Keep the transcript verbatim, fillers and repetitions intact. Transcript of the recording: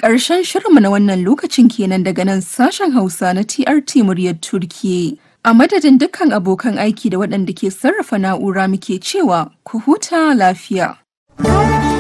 Ƙarshen shirinmu na wannan lokacin kenan daga nan sashen Hausa na T R T muryar Turkiyya. A madadin dukkan abokan aiki da waɗanda ke sarrafa na'ura muke cewa ku huta lafiya.